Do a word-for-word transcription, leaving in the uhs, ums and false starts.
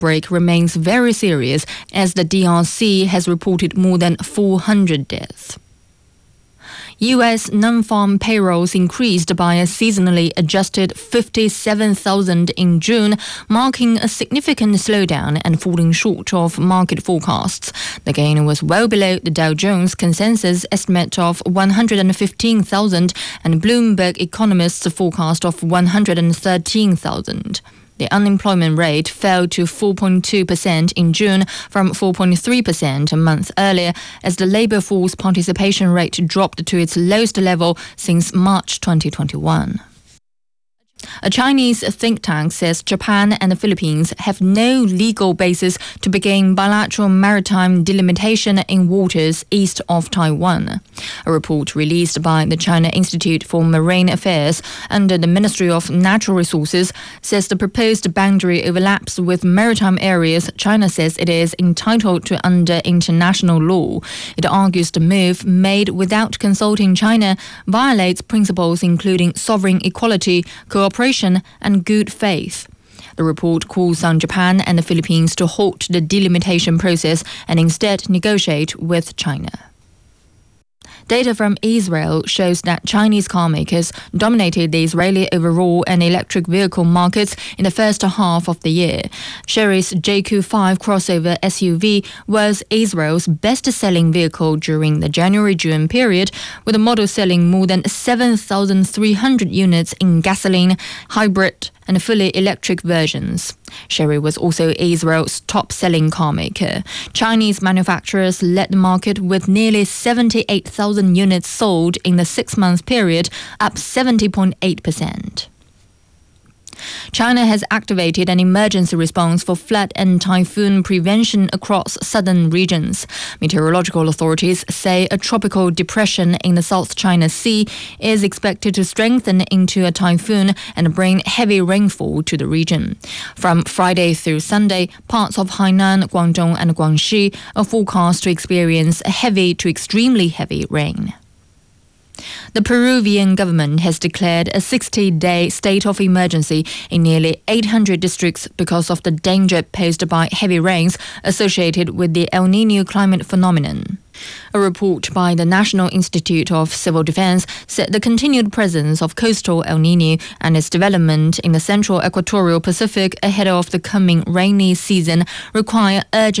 outbreak remains very serious, as the D R C has reported more than four hundred deaths. U S non-farm payrolls increased by a seasonally adjusted fifty-seven thousand in June, marking a significant slowdown and falling short of market forecasts. The gain was well below the Dow Jones consensus estimate of one hundred fifteen thousand and Bloomberg economists' forecast of one hundred thirteen thousand. The unemployment rate fell to four point two percent in June from four point three percent a month earlier, as the labor force participation rate dropped to its lowest level since March twenty twenty-one. A Chinese think tank says Japan and the Philippines have no legal basis to begin bilateral maritime delimitation in waters east of Taiwan. A report released by the China Institute for Marine Affairs under the Ministry of Natural Resources says the proposed boundary overlaps with maritime areas China says it is entitled to under international law. It argues the move, made without consulting China, violates principles including sovereign equality, cooperation, and good faith. The report calls on Japan and the Philippines to halt the delimitation process and instead negotiate with China. Data from Israel shows that Chinese car makers dominated the Israeli overall and electric vehicle markets in the first half of the year. Chery's J Q five crossover S U V was Israel's best-selling vehicle during the January-June period, with the model selling more than seven thousand three hundred units in gasoline, hybrid, and fully electric versions. Chery was also Israel's top-selling car maker. Chinese manufacturers led the market with nearly seventy-eight thousand units sold in the six-month period, up seventy point eight percent. China has activated an emergency response for flood and typhoon prevention across southern regions. Meteorological authorities say a tropical depression in the South China Sea is expected to strengthen into a typhoon and bring heavy rainfall to the region. From Friday through Sunday, parts of Hainan, Guangdong and Guangxi are forecast to experience heavy to extremely heavy rain. The Peruvian government has declared a sixty-day state of emergency in nearly eight hundred districts because of the danger posed by heavy rains associated with the El Niño climate phenomenon. A report by the National Institute of Civil Defense said the continued presence of coastal El Niño and its development in the central equatorial Pacific ahead of the coming rainy season require urgent